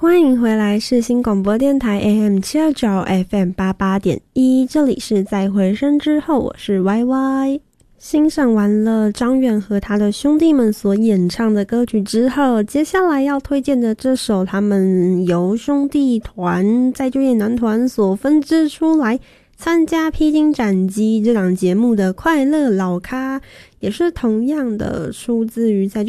欢迎回来世新广播电台 AM729 FM88.1，这里是在回声之后，我是 YY。欣赏完了张远和他的兄弟们所演唱的歌曲之后，接下来要推荐的这首他们由兄弟团再就业男团所分支出来参加披荆斩棘这档节目的快乐老咖，也是同样的出自于再就